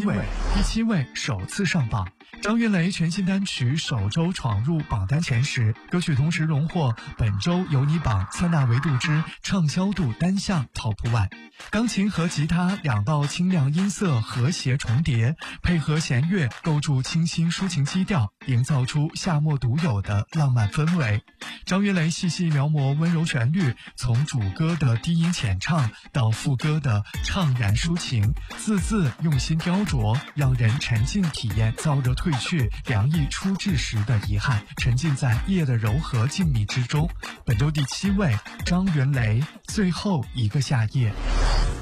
位，第7位首次上榜。张云雷全新单曲首周闯入榜单前10，歌曲同时荣获本周有你榜3大维度之畅销度单项 Top 1。钢琴和吉他2道清亮音色和谐重叠，配合弦乐构筑清新抒情基调，营造出夏末独有的浪漫氛围。张云雷细细描摹温柔旋律，从主歌的低音浅唱到副歌的怅然抒情，字字用心雕琢，让人沉浸体验燥热褪去，凉意初至时的遗憾，沉浸在夜的柔和静谧之中。本周第7位，张云雷最后一个夏夜。